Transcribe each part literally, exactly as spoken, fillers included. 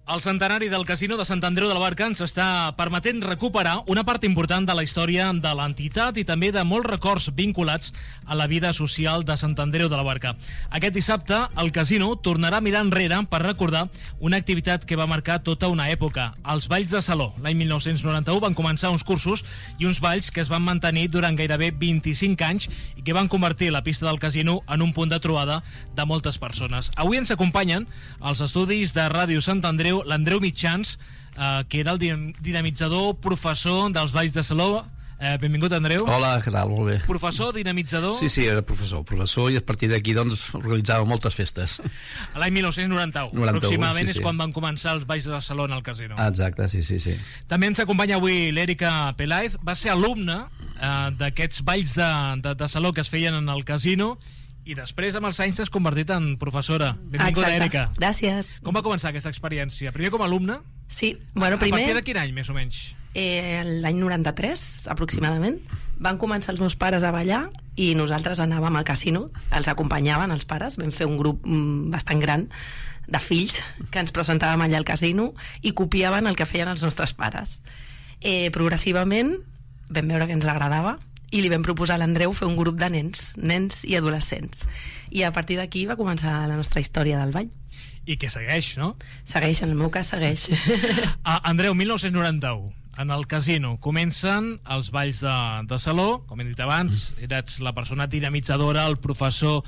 El centenari del Casino de Sant Andreu de la Barca ens està permetent recuperar una part important de la història de l'entitat i també de molts records vinculats a la vida social de Sant Andreu de la Barca. Aquest dissabte, el Casino tornarà a mirar enrere per recordar una activitat que va marcar tota una època, els Balls de Saló. L'any mil nou-cents noranta-u van començar uns cursos i uns balls que es van mantenir durant gairebé vint-i-cinc anys i que van convertir la pista del Casino en un punt de trobada de moltes persones. Avui ens acompanyen als estudis de Ràdio Sant Andreu l'Andreu Mitjans, eh, que era el dinamitzador professor dels Balls de Saló. Eh, benvingut, Andreu. Hola, què tal? Molt bé. Professor, dinamitzador? Sí, sí, era professor, professor, i a partir d'aquí doncs organitzava moltes festes. L'any mil nou-cents noranta-u, noranta-u, aproximadament sí, sí. És quan van començar els Balls de Saló en el Casino. Exacte, sí, sí, sí. També ens acompanya avui l'Èrica Peláez, va ser alumne eh, d'aquests Balls de, de, de Saló que es feien en el Casino, i després amb els anys s'has convertit en professora. Benvinguda, Èrica. Gràcies. Com va començar aquesta experiència? Primer com a alumne? Sí, bueno, primer... A partir de quin any, més o menys? Eh, l'any noranta-tres, aproximadament. Van començar els meus pares a ballar i nosaltres anàvem al casino, els acompanyaven els pares, vam fer un grup mm, bastant gran de fills que ens presentàvem allà al casino i copiaven el que feien els nostres pares. Eh, progressivament vam veure que ens agradava i li vam proposar a l'Andreu fer un grup de nens, nens i adolescents. I a partir d'aquí va començar la nostra història del ball. I que segueix, no? Segueix, en el meu cas segueix. Ah, Andreu, mil nou-cents noranta-u, en el Casino comencen els Balls de, de Saló, com he dit abans, eres la persona dinamitzadora, el professor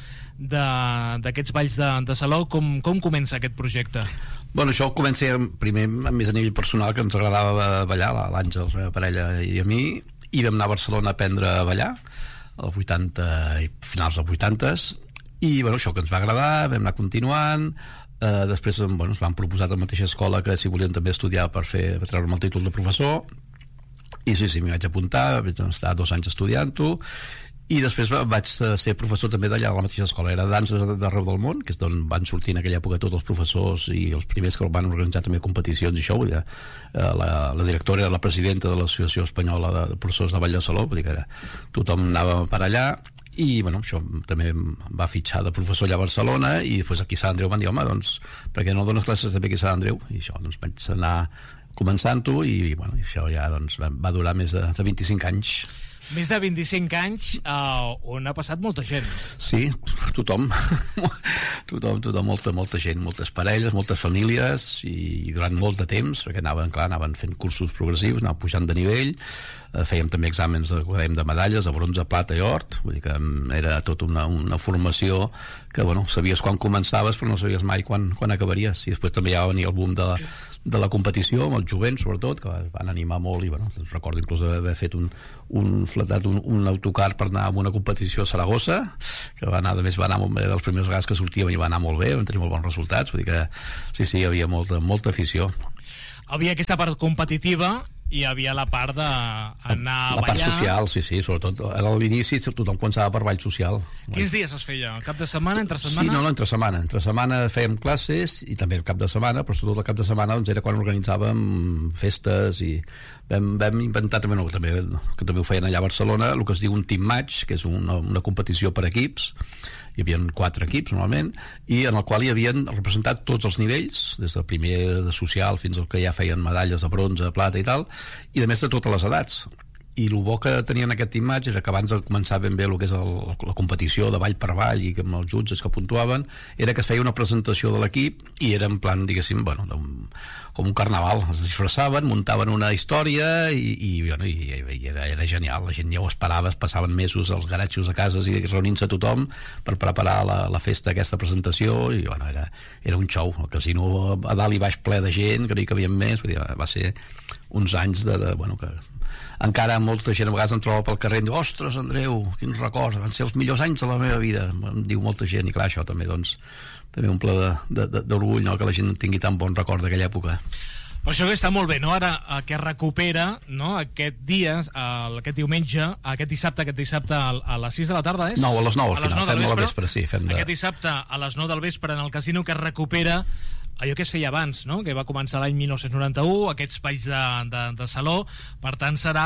d'aquests Balls de, de Saló. Com, com comença aquest projecte? Bueno, això comença primer més a nivell personal, que ens agradava ballar, l'Àngel, la meva parella i a mi, i vam anar a Barcelona a aprendre a ballar als vuitanta i finals dels vuitantes, i bueno, això que ens va agradar, vam anar continuant. Eh, després bueno, ens van proposar a la mateixa escola que si volíem també estudiar per fer per treure'm el títol de professor, i sí, sí, m'hi vaig apuntar, vaig estar dos anys estudiant-ho, i després vaig ser professor també d'allà a la mateixa escola. Era danses d'arreu del món, que és d'on van sortir en aquella època tots els professors i els primers que van organitzar també competicions i això. Vull dir, la, la directora era la presidenta de l'Associació Espanyola de Professors de Ball de Saló, vull dir que era, tothom anava per allà, i bueno, això també em va fitxar de professor allà a Barcelona, i després aquí a Sant Andreu van dir, home, doncs per què no dones classes també aquí a Sant Andreu? I això, doncs vaig anar començant-ho, i bueno, i això ja doncs, va durar més de, de vint-i-cinc anys. Més de vint-i-cinc anys, eh, on ha passat molta gent. Sí, tothom. tothom, tothom, molta, molta gent, moltes parelles, moltes famílies, i durant molt de temps, perquè anaven, clar, anaven fent cursos progressius, anaven pujant de nivell, eh, fèiem també exàmens de, de medalles, de bronze, plata i or, vull dir que era tota una, una formació que, bueno, sabies quan començaves, però no sabies mai quan, quan acabaries, i després també ja va venir el boom de la, de la competició, amb els jovents sobretot, que van animar molt, i bueno, recordo inclús haver fet un, un fletat, un, un autocar per anar a una competició a Saragossa, que va anar, a més va anar molt bé, de les primeres vegades que sortíem i va anar molt bé, vam tenir molt bons resultats, vull dir que sí, sí, hi havia molta, molta afició. Havia aquesta part competitiva i hi havia la part d'anar a ballar. La part social, sí, sí, sobretot a l'inici tothom començava per ball social. Quins dies es feia? El cap de setmana, entre setmana? Sí, no, no, entre setmana. Entre setmana fèiem classes, i també el cap de setmana, però sobretot el cap de setmana doncs, era quan organitzàvem festes, i vam, vam inventar també, no, també, que també ho feien allà a Barcelona, el que es diu un team match, que és una, una competició per equips. Hi havia quatre equips normalment, i en el qual hi havien representat tots els nivells, des del primer de social fins al que ja feien medalles de bronze, plata i tal, i a més de totes les edats. I el bo que tenien aquest imatge era que abans de començar ben bé el que és el, la competició de ball per ball, i amb els jutges que puntuaven, era que es feia una presentació de l'equip, i era en plan, diguéssim, bueno, com un carnaval, es disfressaven, muntaven una història, i, i, bueno, i, i era, era genial, la gent ja ho esperava, es passaven mesos als garatxos a cases i reunint-se tothom per preparar la, la festa, aquesta presentació, i bueno, era, era un show, el casino a dalt i baix ple de gent, que no hi cabien més, vull dir, va ser uns anys de, de bueno, que encara molta gent a vegades em troba pel carrer i diu, ostres, Andreu, quins records, van ser els millors anys de la meva vida, em diu molta gent, i clar, això també doncs també un ple d'orgull, no?, que la gent tingui tan bon record d'aquella època. Per això que està molt bé, no?, ara que es recupera, no?, aquest dia, aquest diumenge, aquest dissabte, aquest dissabte a les sis de la tarda, és? No, a les nou, al final, fem a la vespre, sí. Fem de... Aquest dissabte a les nou del vespre en el casino, que es recupera allò que es feia abans, no?, que va començar l'any mil nou-cents noranta-u, aquests balls de, de, de saló. Per tant serà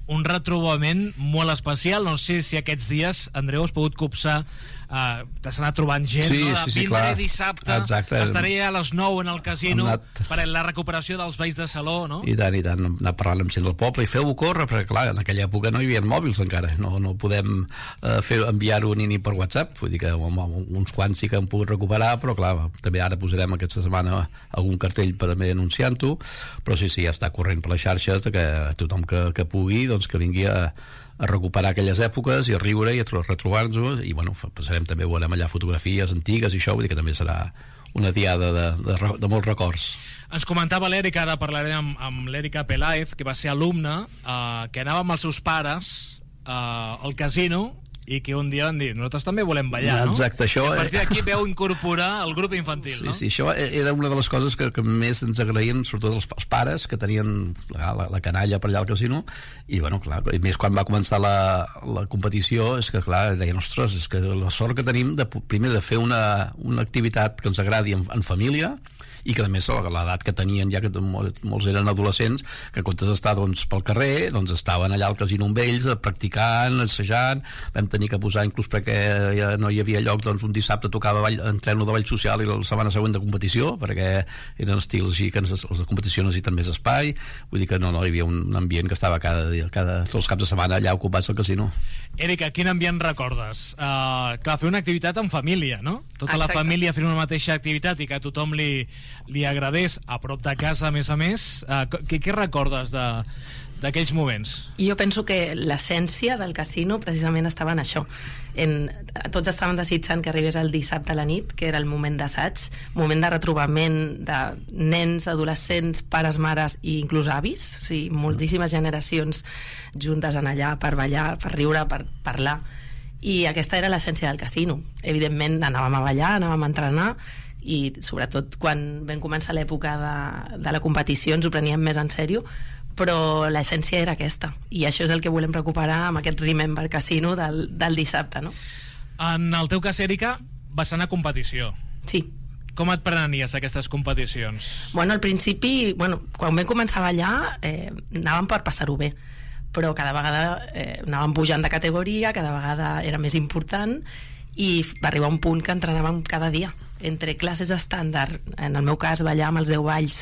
un retrobament molt especial. No sé si aquests dies, Andreu, has pogut copsar, uh, t'has anat trobant gent, sí, no? De sí, sí, vindré clar. dissabte, Exacte. estaré a les nou en el casino anat... per la recuperació dels Balls de Saló, no? I tant, i tant, anar parlant amb gent del poble i feu-ho córrer, perquè clar, en aquella època no hi havia mòbils encara, no, no podem uh, fer enviar-ho ni, ni per WhatsApp, vull dir que home, uns quants sí que hem pogut recuperar, però clar, també ara posarem aquesta setmana algun cartell per també anunciant-ho, però sí, sí, ja està corrent per les xarxes de que tothom que, que pugui, doncs que vingui a, a recuperar aquelles èpoques i a riure i a retrobar-nos, i bueno, passarem també, veurem allà fotografies antigues i això, vull dir que també serà una diada de, de, de molts records. Ens comentava l'Èrica, ara parlarem amb, amb l'Èrica Peláez, que va ser alumna, eh, que anava amb els seus pares eh, al casino i que un dia van dir, nosaltres també volem ballar, no? Exacte, això... I a partir d'aquí veu incorporar el grup infantil, sí, no? Sí, això era una de les coses que, que més ens agraïen, sobretot els, els pares, que tenien la, la, la canalla per allà al casino, i bueno, clar, i més quan va començar la, la competició, és que clar, deien, ostres, és que la sort que tenim de, primer de fer una, una activitat que ens agradi en, en família, i que a més l'edat que tenien ja que molts, molts eren adolescents, que en comptes d'estar doncs, pel carrer, doncs estaven allà al casino amb ells, practicant, assajant, vam tenir que posar inclús perquè ja no hi havia lloc, doncs un dissabte tocava ball, entreno de ball social i la setmana següent de competició, perquè eren estils així que els de competició necessiten més espai, vull dir que no, no hi havia un ambient que estava cada dia, cada, tots els caps de setmana allà ocupats al casino. Èrica, quin ambient recordes? Uh, clar, fer una activitat en família, no? Tota Exacte. La família fent una mateixa activitat i que a tothom li, li agradés a prop de casa, a més a més. Uh, què, què recordes de, d'aquells moments? Jo penso que l'essència del casino precisament estava en això. En, tots estaven desitjant que arribés el dissabte a la nit, que era el moment d'assaig, moment de retrobament de nens, adolescents, pares, mares i inclús avis, o sigui, moltíssimes generacions juntes en allà per ballar, per riure, per parlar, i aquesta era l'essència del casino. Evidentment anàvem a ballar, anàvem a entrenar, i sobretot quan vam començar l'època de, de la competició ens ho preníem més en sèrio, però l'essència era aquesta, i això és el que volem recuperar amb aquest Remember Casino del, del dissabte, no? En el teu cas, Èrica, vas anar a competició. Sí. Com et prenies aquestes competicions? Bueno, al principi, bueno, quan vam començar a ballar, eh, anàvem per passar-ho bé, però cada vegada eh, anàvem pujant de categoria, cada vegada era més important, i va arribar un punt que entrenàvem cada dia, entre classes estàndard, en el meu cas ballar amb els deu balls,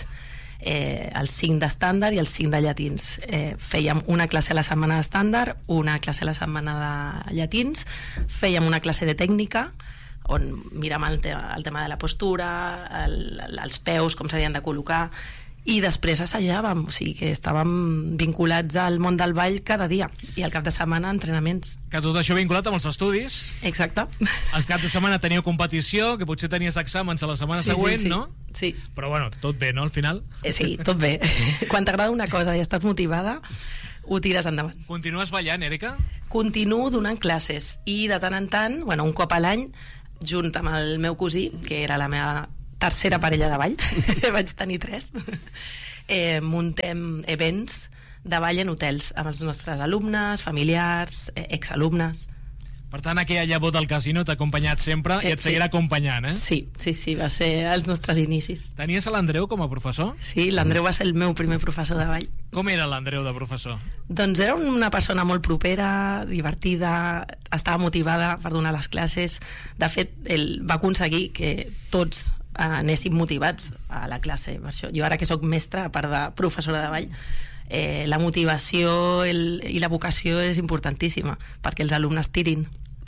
eh, els cinc d'estàndard i els cinc de llatins. Eh, fèiem una classe a la setmana d'estàndard, una classe a la setmana de llatins, fèiem una classe de tècnica, on miràvem el, te el tema de la postura, el, els peus, com s'havien de col·locar, i després assajàvem, o sigui que estàvem vinculats al món del ball cada dia, i al cap de setmana entrenaments. Que tot això vinculat amb els estudis. Exacte. Els caps de setmana teníeu competició, que potser tenies exàmens a la setmana sí, següent, sí, sí. no? Sí. Però bueno, tot bé, no, al final? Eh, sí, tot bé. Quan t'agrada una cosa i estàs motivada, ho tires endavant. Continues ballant, Èrica? Continuo donant classes, i de tant en tant, bueno, un cop a l'any, junt amb el meu cosí, que era la meva tercera parella de ball, vaig tenir tres, eh, muntem events de ball en hotels amb els nostres alumnes, familiars, eh, exalumnes. Per tant, aquella llavor del casino t'ha acompanyat sempre i et sí. seguirà acompanyant, eh? Sí, sí, sí, va ser els nostres inicis. Tenies a l'Andreu com a professor? Sí, l'Andreu va ser el meu primer professor de ball. Com era l'Andreu de professor? Doncs era una persona molt propera, divertida, estava motivada per donar les classes. De fet, ell va aconseguir que tots anéssim motivats a la classe. Per això, jo ara que sóc mestra, a part de professora de ball, eh, la motivació el, i la vocació és importantíssima perquè els alumnes tirin.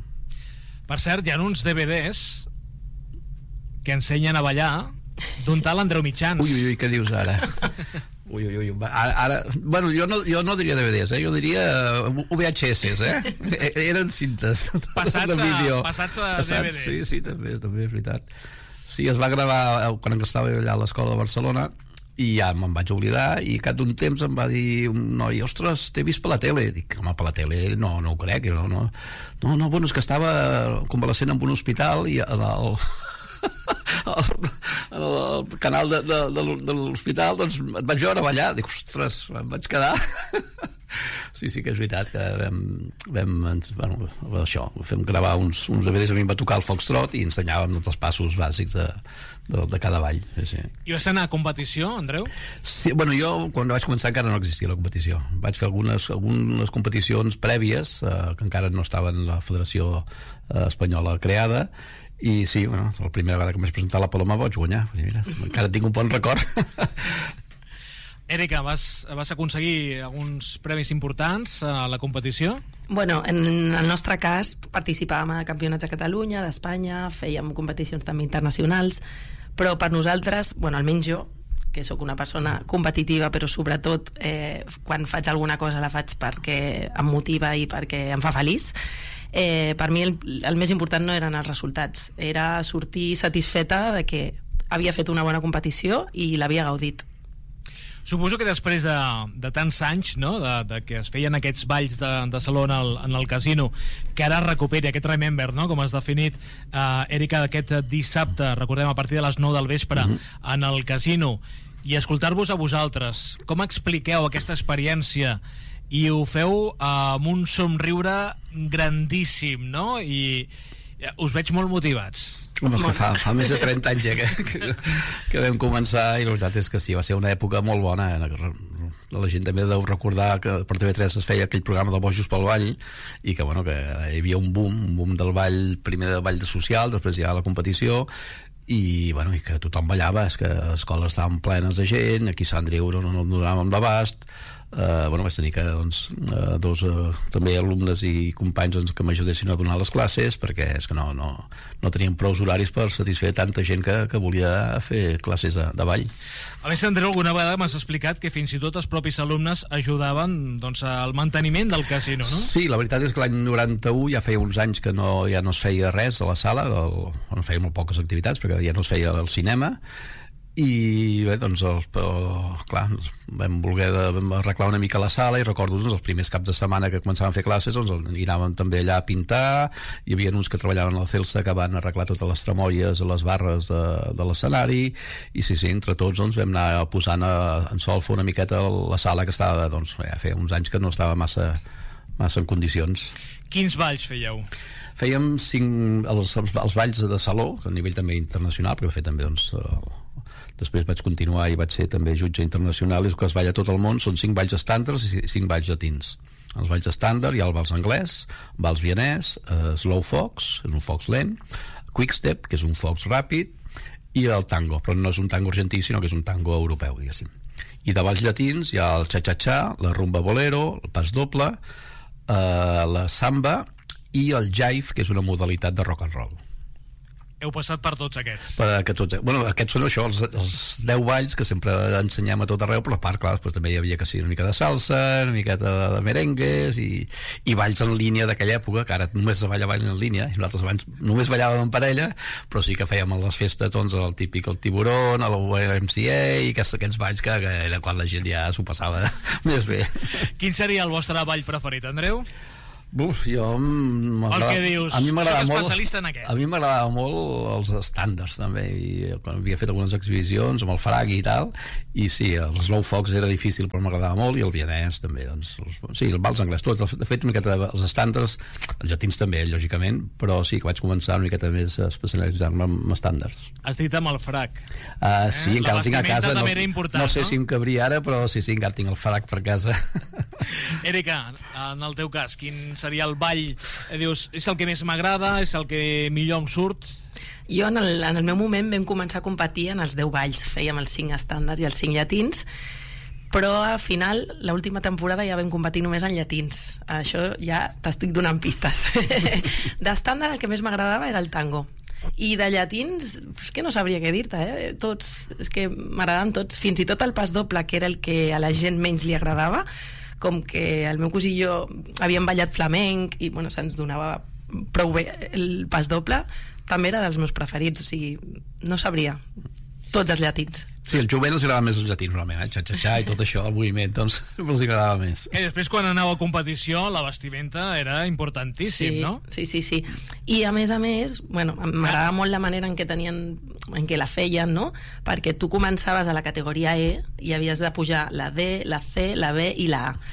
Per cert, hi ha uns D V Ds que ensenyen a ballar d'un tal Andreu Mitjans. Ui, ui, ui, què dius ara? Ui, ui, ui. Ara, ara, bueno, jo no, jo no diria D V Ds, eh? Jo diria U V H S, eh? Eren cintes passats de vídeo. A, passats a passats, D V D. Sí, sí, també, també és veritat. Sí, es va gravar quan estava allà a l'escola de Barcelona, i ja me'n vaig oblidar, i cap d'un temps em va dir un noi, ostres, t'he vist per la tele. Dic, home, per la tele no, no ho crec, no, no, no, no, bueno, és que estava convalescent en un hospital i en el, en el canal de, de, de, de l'hospital doncs et vaig veure ballar. Dic, ostres, em vaig quedar Sí, sí que és veritat que vam, vam ens, bueno, això, fem gravar uns, uns D V Ds, a mi em va tocar el foxtrot i ensenyàvem tots els passos bàsics de, de, de cada ball. Sí, sí. I vas anar a competició, Andreu? Sí, bueno, jo quan vaig començar encara no existia la competició. Vaig fer algunes, algunes competicions prèvies eh, que encara no estava en la Federació eh, Espanyola creada, i sí, bueno, la primera vegada que em vaig presentar a la Paloma vaig guanyar. Mira, encara tinc un bon record. Èrica, vas, vas aconseguir alguns premis importants a la competició? Bueno, en el nostre cas participàvem a campionats de Catalunya, d'Espanya, fèiem competicions també internacionals, però per nosaltres, bueno, almenys jo, que sóc una persona competitiva, però sobretot eh, quan faig alguna cosa la faig perquè em motiva i perquè em fa feliç. Eh, per mi el, el més important no eren els resultats, era sortir satisfeta de que havia fet una bona competició i l'havia gaudit. Suposo que després de, de tants anys, no?, de, de que es feien aquests balls de, de saló en el, en el casino, que ara es recuperi aquest Remember, no?, com has definit, eh, Èrica, aquest dissabte, recordem, a partir de les nou del vespre, mm-hmm. en el casino, i escoltar-vos a vosaltres, com expliqueu aquesta experiència? I ho feu eh, amb un somriure grandíssim, no?, i us veig molt motivats. Home, és que fa, fa més de trenta anys ja que, que, que vam començar, i la veritat és que sí, va ser una època molt bona. La gent també deu recordar que per T V tres es feia aquell programa de Bojos pel Ball, i que, bueno, que hi havia un boom, un boom del ball, primer de ball de social, després hi ha la competició, i, bueno, i que tothom ballava, és que les escoles estaven plenes de gent, aquí a Sant Andreu no, no donàvem l'abast. Uh, bueno, vaig tenir que doncs, uh, dos uh, també alumnes i companys doncs, que m'ajudessin a donar les classes, perquè és que no, no, no teníem prou horaris per satisfer tanta gent que, que volia fer classes de, de ball. A més, Andreu, alguna vegada m'has explicat que fins i tot els propis alumnes ajudaven, doncs, al manteniment del casino, no? Sí, la veritat és que l'any noranta-u ja feia uns anys que no, ja no es feia res a la sala, el, no feia molt poques activitats perquè ja no es feia el cinema, i bé, doncs els, però, clar, vam voler de, vam arreglar una mica la sala, i recordo doncs, els primers caps de setmana que començàvem a fer classes, doncs anàvem també allà a pintar, hi havia uns que treballaven a la Celsa que van arreglar totes les tramolles a les barres de, de l'escenari, i sí, sí, entre tots doncs, vam anar posant a, en solfa una miqueta la sala que estava, doncs, ja feia uns anys que no estava massa, massa en condicions. Quins balls fèieu? Fèiem cinc, els, els, els balls de saló, a nivell també internacional, perquè de fet també doncs, després vaig continuar i vaig ser també jutge internacional, i el que es balla a tot el món són cinc balls estàndards i cinc balls llatins. Els balls estàndard hi ha el vals anglès, vals vienès, uh, slow fox, és un fox lent, quick step, que és un fox ràpid, i el tango, però no és un tango argentí, sinó que és un tango europeu, diguéssim. I de balls llatins hi ha el cha-cha-cha, la rumba bolero, el pas doble, uh, la samba i el jive, que és una modalitat de rock and roll. Heu passat per tots aquests? Per que tots, bueno, aquests són això, els, els deu balls que sempre ensenyem a tot arreu, però a part, clar, després també hi havia que sí, una mica de salsa, una miqueta de merengues i, i balls en línia d'aquella època, que ara només es balla ball en línia, i nosaltres abans només ballàvem en parella, però sí que fèiem a les festes doncs, el típic el tiburón, el M C A, i aquests, aquests balls que, que era quan la gent ja s'ho passava més bé. Quin seria el vostre ball preferit, Andreu? Buf, jo m'agrada... El que dius, a mi m'agradava molt, especialista en aquest. A mi m'agradava molt els estàndards també, i quan havia fet algunes exhibicions amb el fragui i tal, i sí, el slow fox era difícil però m'agradava molt, i el vienès també, doncs, els, sí, el vals anglès, tot, de fet una miqueta els estàndards, els llatins també, lògicament, però sí que vaig començar una miqueta més a especialitzar-me en estàndards. Has dit amb el frac. Uh, sí, eh? encara el tinc a casa, no, important, no sé no? si em cabria ara, però sí, sí, encara tinc el frac per casa. Èrica, en el teu cas, quin seria el ball? Dius, és el que més m'agrada, és el que millor em surt? Jo en el, en el meu moment vam començar a competir en els deu balls, fèiem els cinc estàndards i els cinc llatins, però al final, l'última temporada ja vam competir només en llatins. Això ja t'estic donant pistes. D'estàndard el que més m'agradava era el tango, i de llatins, és que no sabria què dir-te, eh? Tots, és que m'agraden tots, fins i tot el pas doble, que era el que a la gent menys li agradava, com que el meu cosí i jo havíem ballat flamenc i bueno, se'ns donava prou bé el pas doble, també era dels meus preferits, o sigui, no sabria, tots els llatins. Sí, els jovents els agradava més els llatins, realment, eh? Xa-xa-xa i tot això, el moviment, doncs els agradava més. I després, quan aneu a competició, la vestimenta era importantíssim, sí, no? Sí, sí, sí. I a més a més, bueno, m'agradava molt la manera en què tenien, en què la feien, no? Perquè tu començaves a la categoria E i havies de pujar la D, la C, la B i la A.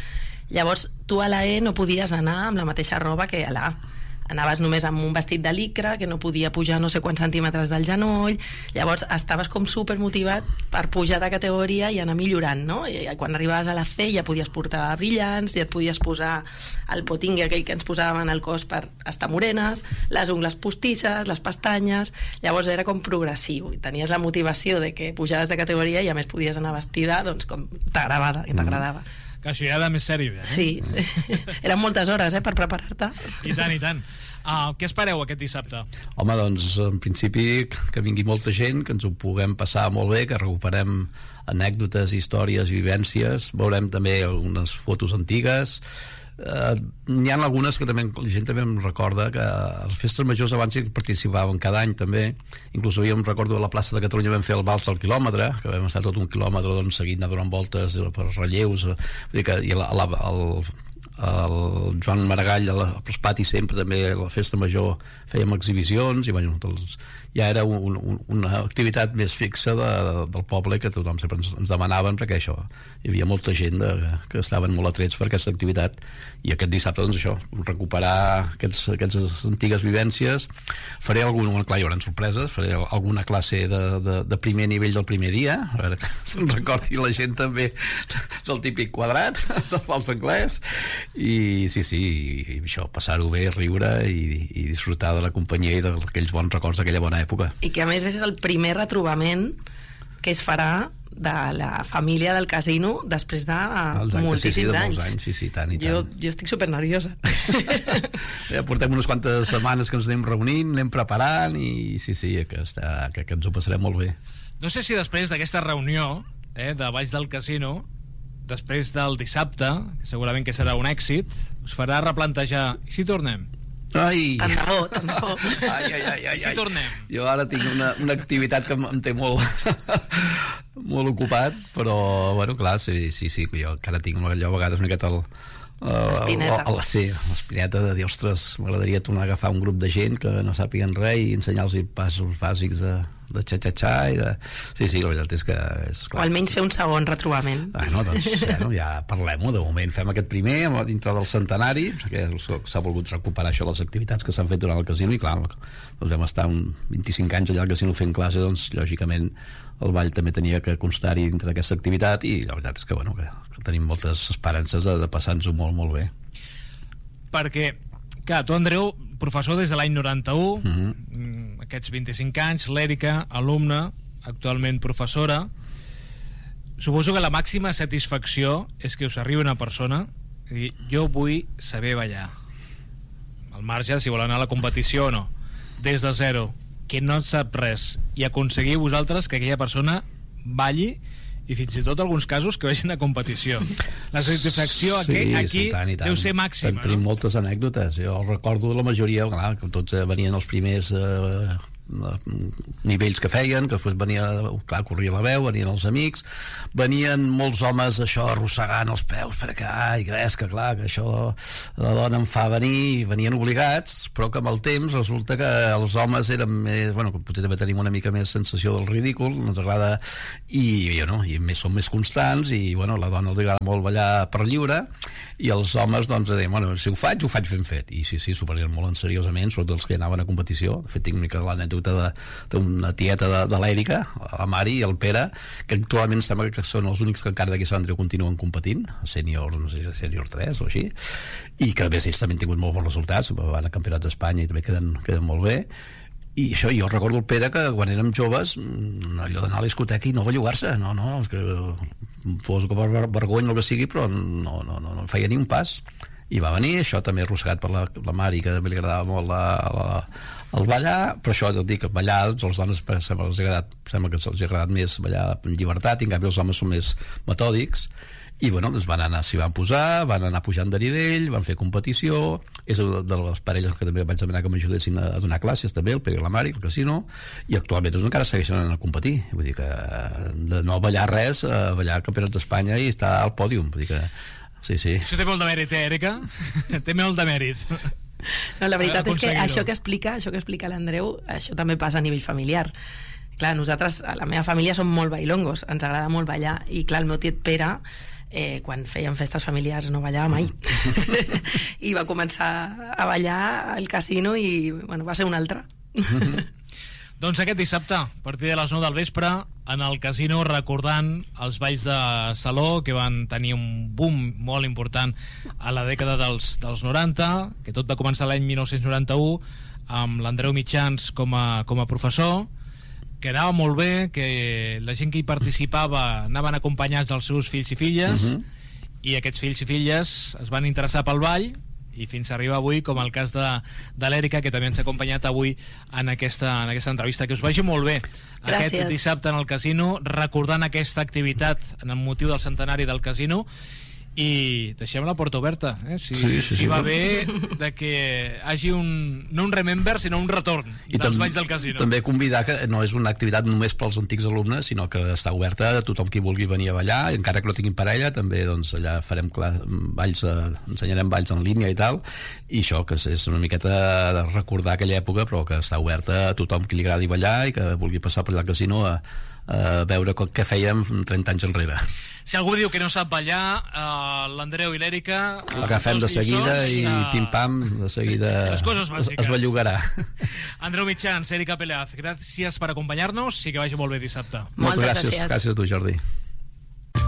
Llavors, tu a la E no podies anar amb la mateixa roba que a la A. Anaves només amb un vestit de licra que no podia pujar no sé quants centímetres del genoll. Llavors estaves com super motivat per pujar de categoria i anar millorant, no? I quan arribaves a la C ja podies portar brillants, ja et podies posar el potingue aquell que ens posàvem al cos per estar morenes, les ungles postisses, les pestanyes. Llavors era com progressiu i tenies la motivació de que pujaves de categoria i a més podies anar vestida doncs com t'agradava, que t'agradava. Mm. Que això ja era més sèrio, ja, eh? Sí. Eren moltes hores, eh, per preparar-te. I tant, i tant. Uh, què espereu aquest dissabte? Home, doncs, en principi, que vingui molta gent, que ens ho puguem passar molt bé, que recuperem anècdotes, històries, vivències. Veurem també algunes fotos antigues. Uh, n'hi ha algunes que també la gent també em recorda que a les festes majors abans hi participaven cada any també, inclús havíem, recordo, a la plaça de Catalunya vam fer el vals del quilòmetre, que vam estar tot un quilòmetre doncs, seguint a donant voltes per relleus, vull dir que, i la, la, el, el Joan Maragall als patis sempre també a la festa major fèiem exhibicions i bueno, doncs, ja era un, un, una activitat més fixa de, del poble que tothom sempre ens, ens demanaven perquè això, hi havia molta gent de, que estaven molt atrets per aquesta activitat i aquest dissabte doncs això, recuperar aquests, aquestes antigues vivències. Faré alguna, clar, hi haurà sorpreses, faré alguna classe de, de, de primer nivell del primer dia, a veure que se'n recordi la gent també del típic quadrat del fals anglès i sí, sí, i això, passar-ho bé, riure i, i disfrutar de la companyia i d'aquells bons records d'aquella bona època. I que a més és el primer retrobament que es farà de la família del casino després de anys, moltíssims sí, sí, de anys. anys. Sí, sí, tant i tant. Jo, jo estic super nerviosa. Ja portem unes quantes setmanes que ens anem reunint, anem preparant i sí, sí, que, està, que, que ens ho passarem molt bé. No sé si després d'aquesta reunió eh, de Valls del Casino, després del dissabte, que segurament que serà un èxit, us farà replantejar i si tornem? Ai. Tant de bo, tant de bo. Ai, ai, ai, ai, I si ai. tornem? Jo ara tinc una, una activitat que em té molt molt ocupat, però bueno, clar, sí, sí, sí, jo encara tinc allò a vegades una miqueta el, l'espineta. Uh, sí, l'espineta de dir, ostres, m'agradaria tornar a agafar un grup de gent que no sàpiguen res i ensenyar-los passos bàsics de, de xa-xa-xa i de... Sí, sí, la veritat és que és clar. O almenys fer un segon retrobament. Ah, no, doncs bueno, ja parlem-ho, de moment fem aquest primer dintre del centenari, perquè s'ha volgut recuperar això, les activitats que s'han fet durant el casino i clar, doncs vam estar un vint-i-cinc anys allà al casino fent classe, doncs lògicament el ball també tenia que constar-hi dintre d'aquesta activitat i la veritat és que, bueno, que, que tenim moltes esperances de, de passar-nos-ho molt, molt bé. Perquè, clar, tu, Andreu, professor des de l'any noranta-u, Mm-hmm. aquests vint-i-cinc anys, l'Èrica, alumna, actualment professora, suposo que la màxima satisfacció és que us arribi una persona i dir, jo vull saber ballar. Al marge, si vol anar a la competició o no. Des de zero, que no en sap res, i aconseguir vosaltres que aquella persona balli i fins i tot alguns casos que vagin a competició. La satisfacció sí, aquí, aquí sí, tant, tant. deu ser màxima, tenim no? moltes anècdotes, jo recordo la majoria, clar, que tots venien els primers eh, nivells que feien, que després venia, clar, corria la veu, venien els amics, venien molts homes això arrossegant els peus perquè, ai, que és que clar, que això la dona em fa venir, i venien obligats, però que amb el temps resulta que els homes eren més, bueno, potser també tenim una mica més sensació del ridícul, ens agrada i, jo no, i més, són més constants i bueno, la dona li agrada molt ballar per lliure i els homes doncs deien, bueno, si ho faig, ho faig ben fet i sí, sí, s'ho prenien molt en seriosament, sobretot els que anaven a competició. De fet tinc una mica l'anècdota d'una tieta de, de l'Èrica, la Mari i el Pere, que actualment sembla que són els únics que encara d'aquí Sant Andreu continuen competint, sènior, no sé si sènior tres o així, i que a més ells també han tingut molt bons resultats, van a campionats d'Espanya i també queden, queden molt bé. I això, jo recordo el Pere que quan érem joves allò d'anar a la discoteca i no bellugar-se, no, no, és que fos per vergonya el que sigui, però no, no, no, no feia ni un pas. I va venir, això també arrossegat per la, la Mari, que també li agradava molt la, la, el ballar, però això et dic, ballar, les dones sembla, els ha agradat, sembla que els ha agradat més ballar en llibertat, i en canvi els homes són més metòdics, i bueno, doncs van anar, s'hi van posar, van anar pujant de nivell, van fer competició, és de les parelles que també vaig demanar que m'ajudessin a donar classes també, el Pere i la Mari, el casino, i actualment doncs, encara segueixen anant a competir, vull dir que de no ballar res, a ballar campionats d'Espanya i estar al pòdium, vull dir que sí, sí. Això té molt de mèrit, eh, Èrica? Té molt de mèrit. No, la veritat és que això que explica, això que explica l'Andreu, això també passa a nivell familiar. Clar, nosaltres, a la meva família som molt bailongos, ens agrada molt ballar, i clar, el meu tiet Pere eh, quan feien festes familiars no ballava mai. I va començar a ballar al casino i bueno, va ser un altre. Doncs aquest dissabte, a partir de les nou del vespre, en el casino, recordant els balls de saló que van tenir un boom molt important a la dècada dels, dels noranta, que tot va començar l'any dinou noranta-u, amb l'Andreu Mitjans com a, com a professor, que anava molt bé, que la gent que hi participava anaven acompanyats dels seus fills i filles, uh-huh. i aquests fills i filles es van interessar pel ball, i fins a arribar avui, com el cas de, de l'Èrica, que també ens ha acompanyat avui en aquesta, en aquesta entrevista. Que us vagi molt bé. Gràcies. Aquest dissabte en el casino, recordant aquesta activitat en el motiu del centenari del casino, i deixem la porta oberta, eh? si, sí, sí, si sí. va bé de que hagi un, no un remember, sinó un retorn I dels balls del casino. També convidar que no és una activitat només pels antics alumnes, sinó que està oberta a tothom qui vulgui venir a ballar, i encara que no tinguin parella, també doncs, allà farem clar, balls, eh, ensenyarem balls en línia i tal, i això que és una miqueta de recordar aquella època, però que està oberta a tothom qui li agradi ballar i que vulgui passar per allà al casino a, a veure què fèiem trenta anys enrere. Si algú diu que no sap ballar, uh, l'Andreu i l'Èrica... Uh, l'agafem de seguida i uh, pim-pam, de seguida les coses bàsiques. Es bellugarà. Andreu Mitjans, Èrica Peleaz, gràcies per acompanyar-nos i que vagi molt bé dissabte. Moltes Moltes gràcies. gràcies. Gràcies a tu, Jordi.